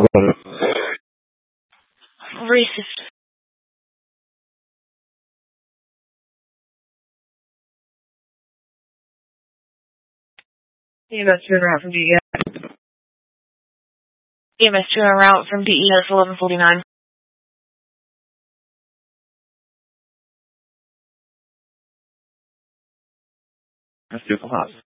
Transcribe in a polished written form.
Racist. EMS to en route from DES. EMS to en route from DES 1149. That's too fast.